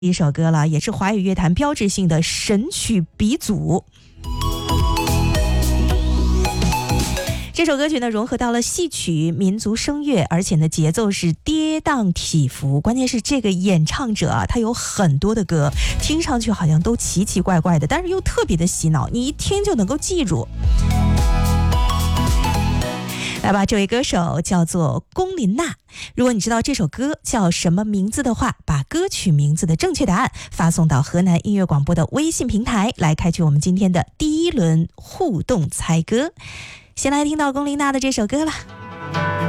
一首歌了，也是华语乐坛标志性的神曲鼻祖。这首歌曲呢，融合到了戏曲、民族声乐，而且呢，节奏是跌宕起伏。关键是这个演唱者啊，他有很多的歌，听上去好像都奇奇怪怪的，但是又特别的洗脑，你一听就能够记住。来吧，这位歌手叫做龚琳娜。如果你知道这首歌叫什么名字的话，把歌曲名字的正确答案发送到河南音乐广播的微信平台，来开启我们今天的第一轮互动猜歌。先来听到龚琳娜的这首歌了。